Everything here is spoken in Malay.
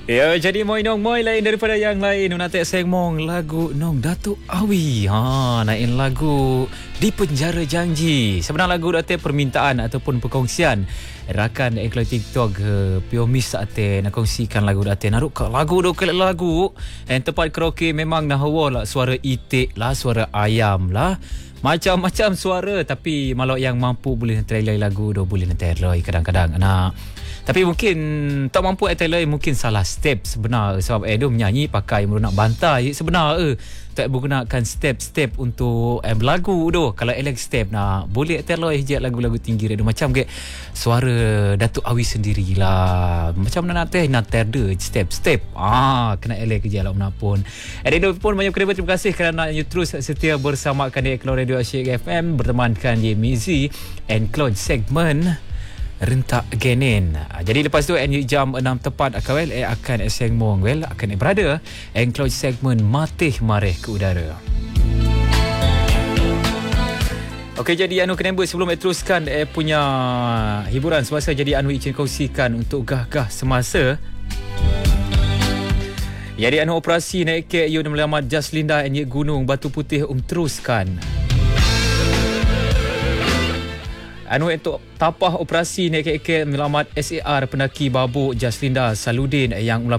Ya, jadi moi nong moi lain daripada yang lain. Nanti saya ngomong lagu nong Datuk Awi. Naik lagu Di Penjara Janji. Sebenarnya lagu dati permintaan ataupun perkongsian rakan iklan TikTok Piomis ate nak kongsikan lagu dati. Naruk ke lagu do ke lagu. And tempat karaoke memang nah lah suara itik lah, suara ayam lah. Macam-macam suara, tapi malau yang mampu boleh trailer lagu do boleh trailer kadang-kadang. Tapi mungkin tak mampu trailer, mungkin salah step sebenar sebab dia menyanyi pakai nak bantai sebenar tak menggunakan step-step untuk lagu tu. Kalau elek step boleh trailer je lagu-lagu tinggi dia macam ke suara Datuk Awi sendirilah. Macam nak terda step-step. Kena elek je lah menapun. Ada pun banyak terima kasih kerana you terus setia bersamakan di Eklo Radio Asyik FM bertemankan je Mizi and Claude segmen Rentak Genin. Jadi lepas tu jam 6 tepat akan eseng mong akan berada Cloud segmen Matih Mareh ke Udara. Okey, jadi kena buat sebelum teruskan punya hiburan semasa, jadi izin kongsikan untuk gah-gah semasa. Jadi operasi naik ke menyelamat Jaslinda Gunung Batu Putih teruskan. Untuk tapah operasi naik ke menyelamat SAR pendaki babuk Jaslinda Saludin yang